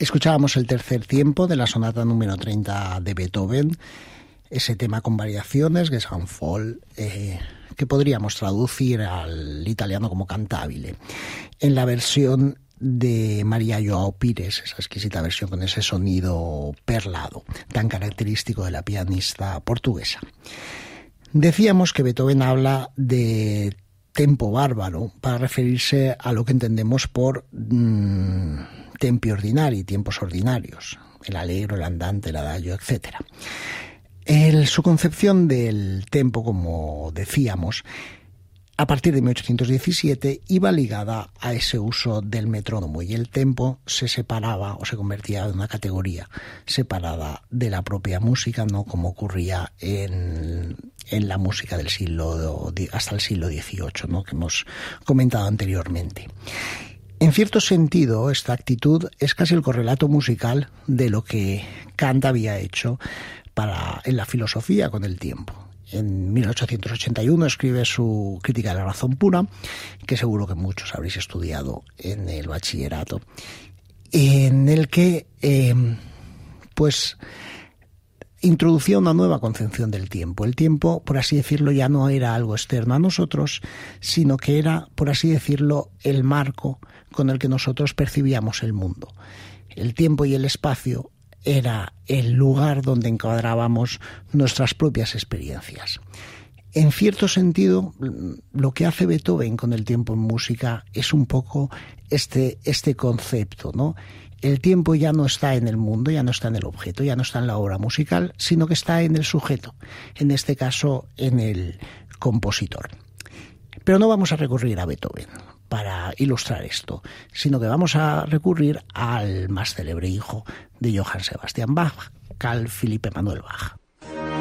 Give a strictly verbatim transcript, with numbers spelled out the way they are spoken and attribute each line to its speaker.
Speaker 1: Escuchábamos el tercer tiempo de la sonata número treinta de Beethoven, ese tema con variaciones, que es un fall, eh, que podríamos traducir al italiano como cantabile, en la versión de María Joao Pires, esa exquisita versión con ese sonido perlado, tan característico de la pianista portuguesa. Decíamos que Beethoven habla de tempo bárbaro para referirse a lo que entendemos por mmm, tempi ordinari, tiempos ordinarios, el allegro, el andante, el adagio, etcétera. El, su concepción del tempo, como decíamos, a partir de mil ochocientos diecisiete iba ligada a ese uso del metrónomo, y el tempo se separaba o se convertía en una categoría separada de la propia música, no como ocurría en, en la música del siglo hasta el siglo dieciocho, ¿no?, que hemos comentado anteriormente. En cierto sentido, esta actitud es casi el correlato musical de lo que Kant había hecho para, en la filosofía con el tiempo. En mil ochocientos ochenta y uno escribe su Crítica de la razón pura, que seguro que muchos habréis estudiado en el bachillerato, en el que eh, pues introducía una nueva concepción del tiempo. El tiempo, por así decirlo, ya no era algo externo a nosotros, sino que era, por así decirlo, el marco con el que nosotros percibíamos el mundo. El tiempo y el espacio era el lugar donde encuadrábamos nuestras propias experiencias. En cierto sentido, lo que hace Beethoven con el tiempo en música es un poco este, este concepto, ¿no? El tiempo ya no está en el mundo, ya no está en el objeto, ya no está en la obra musical, sino que está en el sujeto, en este caso en el compositor. Pero no vamos a recurrir a Beethoven para ilustrar esto, sino que vamos a recurrir al más célebre hijo de Johann Sebastian Bach, Carl Philipp Emanuel Bach.